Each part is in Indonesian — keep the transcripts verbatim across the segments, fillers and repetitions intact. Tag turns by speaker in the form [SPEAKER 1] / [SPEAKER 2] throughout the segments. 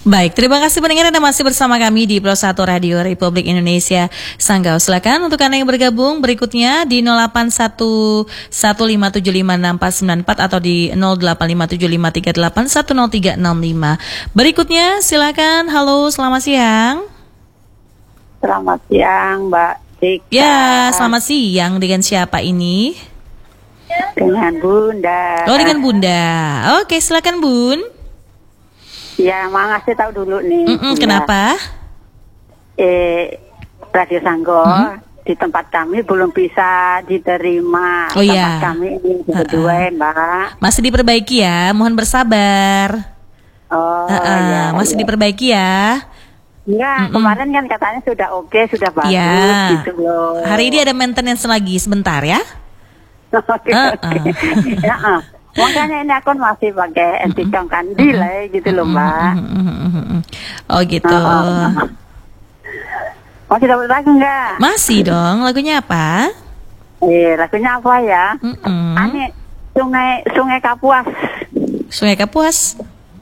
[SPEAKER 1] Baik, terima kasih pendengar Anda masih bersama kami di Pro satu Radio Republik Indonesia Sanggau. Silakan untuk Anda yang bergabung berikutnya di nol delapan satu satu lima tujuh lima enam empat sembilan empat atau di nol delapan lima tujuh lima tiga delapan satu nol tiga enam lima. Berikutnya silakan. Halo, selamat siang.
[SPEAKER 2] Selamat siang, Mbak Cika.
[SPEAKER 1] Ya, selamat siang. Dengan siapa ini?
[SPEAKER 2] Dengan Bunda.
[SPEAKER 1] Oh, dengan Bunda. Oke, silakan Bun.
[SPEAKER 2] Ya, mau ngasih tahu dulu nih.
[SPEAKER 1] Mm-mm, kenapa?
[SPEAKER 2] Eh, Radio Sanggau
[SPEAKER 1] Mm-hmm.
[SPEAKER 2] di tempat kami belum bisa diterima.
[SPEAKER 1] Oh
[SPEAKER 2] tempat
[SPEAKER 1] ya.
[SPEAKER 2] kami ini berdua, Mbak.
[SPEAKER 1] Masih diperbaiki ya, mohon bersabar.
[SPEAKER 2] Oh,
[SPEAKER 1] Uh-uh,
[SPEAKER 2] ya.
[SPEAKER 1] masih
[SPEAKER 2] ya.
[SPEAKER 1] diperbaiki ya.
[SPEAKER 2] Enggak,
[SPEAKER 1] Mm-mm.
[SPEAKER 2] kemarin kan katanya sudah oke, sudah bagus
[SPEAKER 1] Ya.
[SPEAKER 2] gitu loh.
[SPEAKER 1] Hari ini ada maintenance lagi sebentar ya.
[SPEAKER 2] Oke,
[SPEAKER 1] Uh-uh.
[SPEAKER 2] oke. Ya, uh. Makanya ini akun masih pakai etikong kandil ya, gitu loh, Mbak.
[SPEAKER 1] Oh gitu.
[SPEAKER 2] Uh, uh. Mau kita lagu enggak?
[SPEAKER 1] Masih dong, lagunya apa?
[SPEAKER 2] Eh, lagunya apa ya?
[SPEAKER 1] Mm-mm.
[SPEAKER 2] Ani Sungai Sungai Kapuas.
[SPEAKER 1] Sungai Kapuas.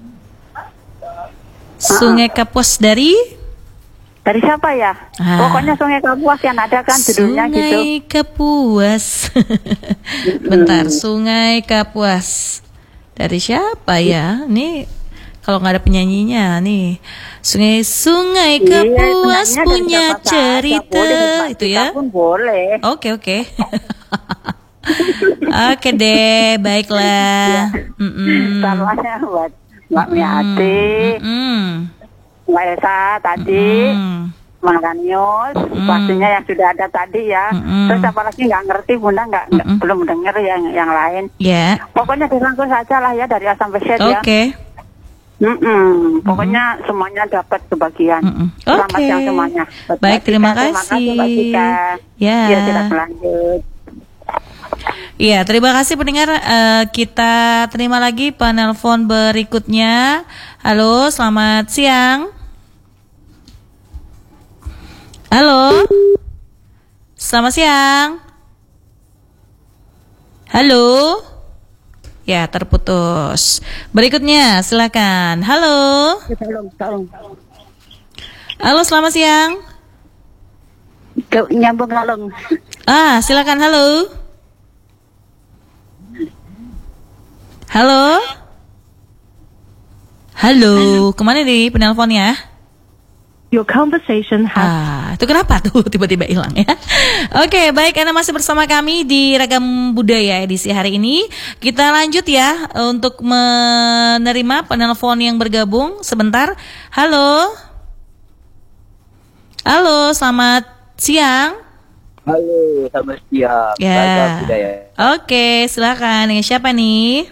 [SPEAKER 1] Sungai Kapuas dari?
[SPEAKER 2] Dari siapa ya?
[SPEAKER 1] Ah.
[SPEAKER 2] Pokoknya Sungai Kapuas yang ada kan judulnya gitu.
[SPEAKER 1] Sungai Kapuas. Bentar, Sungai Kapuas. Dari siapa ya? Nih kalau nggak ada penyanyinya nih. Sungai Sungai Kapuas
[SPEAKER 2] iya,
[SPEAKER 1] punya cerita
[SPEAKER 2] boleh,
[SPEAKER 1] itu ya.
[SPEAKER 2] Pun boleh.
[SPEAKER 1] Oke oke. Oke deh, baiklah. Mm-mm.
[SPEAKER 2] Salahnya buat Mbak Miati,
[SPEAKER 1] Mm-mm.
[SPEAKER 2] Mbak Esa tadi,
[SPEAKER 1] Mm.
[SPEAKER 2] Bang Ranius,
[SPEAKER 1] Mm-mm.
[SPEAKER 2] pastinya yang sudah ada tadi ya.
[SPEAKER 1] Mm-mm.
[SPEAKER 2] Terus apalagi nggak ngerti Bunda nggak nggak-
[SPEAKER 1] Mm-mm.
[SPEAKER 2] belum dengar yang yang lain.
[SPEAKER 1] Ya.
[SPEAKER 2] Pokoknya dirangkul saja lah ya dari A sampai Z ya.
[SPEAKER 1] Oke.
[SPEAKER 2] Mm-mm. Pokoknya semuanya dapat kebagian.
[SPEAKER 1] Mm-mm.
[SPEAKER 2] Selamat
[SPEAKER 1] Oke.
[SPEAKER 2] siang semuanya. Buat
[SPEAKER 1] Baik,
[SPEAKER 2] Mbak
[SPEAKER 1] terima
[SPEAKER 2] Cika. Terima kasih Mbak
[SPEAKER 1] kasih.
[SPEAKER 2] Cika.
[SPEAKER 1] Ya.
[SPEAKER 2] Ya, silakan lanjut.
[SPEAKER 1] Iya, terima kasih pendengar. Eh, kita terima lagi penelpon berikutnya. Halo, selamat siang. Halo. Selamat siang. Halo. Ya, terputus. Berikutnya, silakan. Halo.
[SPEAKER 2] Tolong, tolong.
[SPEAKER 1] Halo, selamat siang.
[SPEAKER 2] Ke- Nyambung tolong.
[SPEAKER 1] Ah, silakan. Halo. Halo. Halo, kemana nih penelponnya?
[SPEAKER 3] Your conversation has
[SPEAKER 1] Ah, itu kenapa tuh tiba-tiba hilang ya? Oke, baik, Anda masih bersama kami di Ragam Budaya edisi hari ini. Kita lanjut ya untuk menerima penelpon yang bergabung sebentar. Halo. Halo, selamat siang.
[SPEAKER 4] Halo, selamat siang.
[SPEAKER 1] Ya.
[SPEAKER 4] Ragam Budaya.
[SPEAKER 1] Oke, silakan. Dengan siapa nih?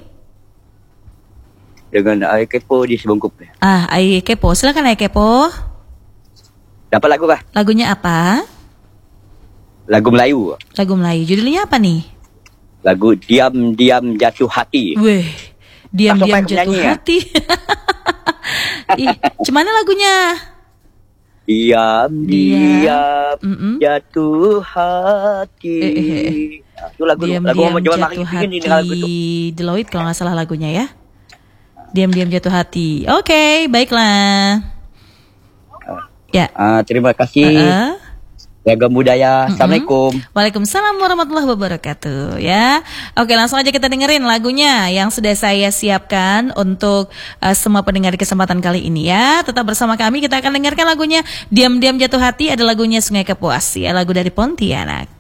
[SPEAKER 4] Dengan Ai Kepo di Sebungkup.
[SPEAKER 1] Ah, Ai Kepo. Silakan Ai Kepo.
[SPEAKER 4] Dapat lagu kah?
[SPEAKER 1] Lagunya apa?
[SPEAKER 4] Lagu Melayu.
[SPEAKER 1] Lagu Melayu. Judulnya apa nih?
[SPEAKER 4] Lagu Diam-Diam Jatuh Hati.
[SPEAKER 1] Weh, diam-diam
[SPEAKER 4] Langsung
[SPEAKER 1] jatuh
[SPEAKER 4] penyanyi ya?
[SPEAKER 1] hati. Ih, cemana lagunya?
[SPEAKER 4] Diam-diam
[SPEAKER 1] Mm-mm.
[SPEAKER 4] jatuh hati.
[SPEAKER 1] Eh, eh, eh.
[SPEAKER 4] Nah, itu lagu lagu
[SPEAKER 1] Diam-diam
[SPEAKER 4] mau coba
[SPEAKER 1] jatuh
[SPEAKER 4] makin ini lagu itu.
[SPEAKER 1] hati. Deloitte kalau nggak salah lagunya ya. Diam-diam jatuh hati. Oke, baiklah. Ya.
[SPEAKER 4] Ah, terima kasih.
[SPEAKER 1] Uh-uh.
[SPEAKER 4] Ragam Budaya. Assalamualaikum.
[SPEAKER 1] Waalaikumsalam warahmatullahi wabarakatuh ya. Oke, langsung aja kita dengerin lagunya yang sudah saya siapkan untuk uh, semua pendengar di kesempatan kali ini ya. Tetap bersama kami, kita akan dengarkan lagunya Diam-diam jatuh hati, ada lagunya Sungai Kapuas ya, lagu dari Pontianak.